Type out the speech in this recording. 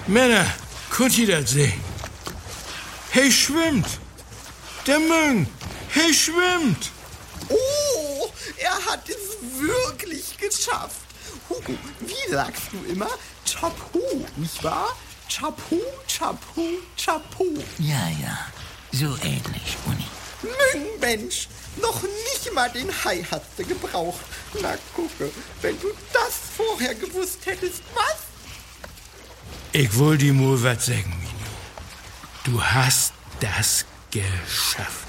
Männer, könnt ihr das sehen? Hey, schwimmt! Der Müng! Hey, schwimmt! Oh, er hat es wirklich geschafft. Hugo, wie sagst du immer? Chapeau, nicht wahr? Chapeau, Chapeau, Chapeau. Ja, so ähnlich, Uni. Mensch, noch nicht mal den Hai hast du gebraucht. Na gucke, wenn du das vorher gewusst hättest, was? Ich will dir mal was sagen, Mino. Du hast das geschafft.